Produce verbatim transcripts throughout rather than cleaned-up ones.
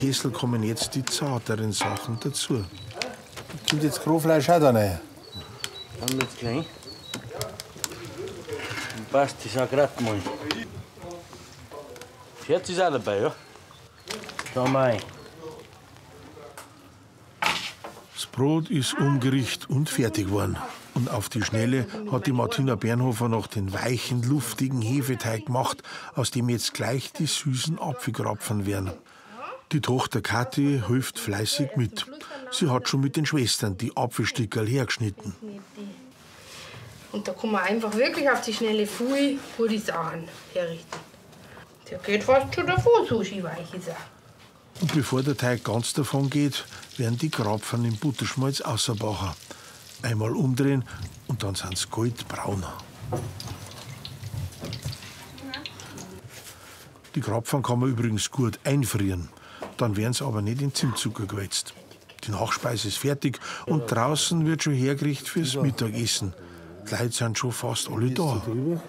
Kessel kommen jetzt die zarteren Sachen dazu. Kommt jetzt Grofleisch auch da rein? Dann wird's klein. Dann passt das auch gerade mal. Scherz ist auch dabei, ja? Schauen wir rein. Das Brot ist umgerichtet und fertig geworden. Und auf die Schnelle hat die Martina Bernhofer noch den weichen, luftigen Hefeteig gemacht, aus dem jetzt gleich die süßen Apfelkrapfen werden. Die Tochter Kathi hilft fleißig mit. Sie hat schon mit den Schwestern die Apfelstickerl hergeschnitten. Und da kann man einfach wirklich auf die Schnelle viel gute Sachen herrichten. Der geht fast schon davon, so schön weich ist er. Und bevor der Teig ganz davon geht, werden die Krapfen im Butterschmalz ausgebacken. Einmal umdrehen und dann sind sie goldbraun. Die Krapfen kann man übrigens gut einfrieren. Dann werden sie aber nicht in Zimtzucker gewälzt. Die Nachspeise ist fertig und draußen wird schon hergerichtet fürs Mittagessen. Die Leute sind schon fast alle da.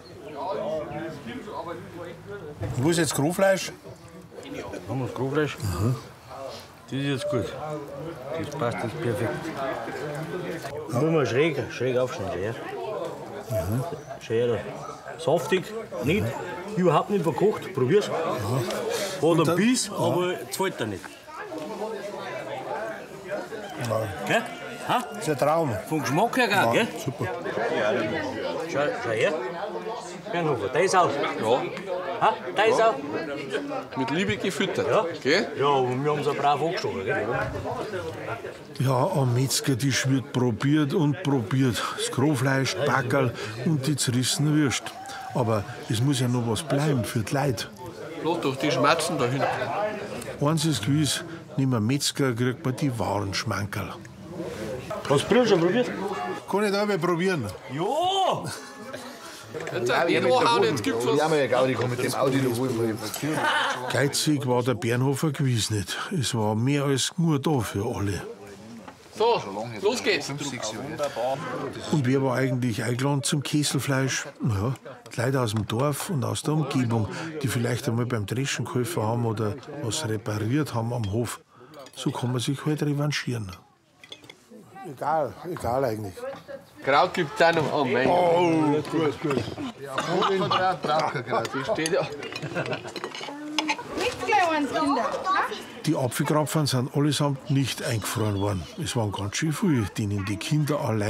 Wo ist jetzt Grofleisch? Haben wir das Grofleisch? Mhm. Das ist jetzt gut. Das passt jetzt perfekt. Ja. Nur mal schräg, schräg aufschneiden. Ja. Mhm. Schön saftig, nicht, überhaupt nicht verkocht. Probier's. Ja. Hat einen Biss, ja. Aber zahlt er nicht. Ja. Gell? Ha? Das ist ein Traum. Vom Geschmack her, ja, gell? Super. Schau, schau her. Bernhofer, der ist auch. Ja. Ha? Der ist auch. Mit Liebe gefüttert. Ja. Gell? Ja, und wir haben es brav angestochen. Gell? Ja, am Metzgertisch wird probiert und probiert. Das Grofleisch, die Backerl und die zerrissene Würst. Aber es muss ja noch was bleiben für die Leute. Bloß durch die Schmerzen da hinten. Eins ist gewiss, neben einem Metzger kriegt man die wahren Schmankerl. Hast du Brühl schon probiert? Kann ich da mal probieren? Ja! Jetzt hat der noch ins Gipfel. Ja, mal Gaudi, komm mit dem Audi noch holen. Geizig war der Bernhofer gewiss nicht. Es war mehr als nur da für alle. So, los geht's. Und wer war eigentlich eingeladen zum Kesselfleisch? Naja, die Leute aus dem Dorf und aus der Umgebung, die vielleicht einmal beim Dreschen geholfen haben oder was repariert haben am Hof. So kann man sich halt revanchieren. Egal, egal eigentlich. Kraut gibt's auch noch. Oh mein Oh, gut, gut. Gott. Das steht ja. Nicht gleich eins, Kinder. Die Apfelkrapfen sind allesamt nicht eingefroren worden. Es waren ganz schön viele, denen die Kinder allein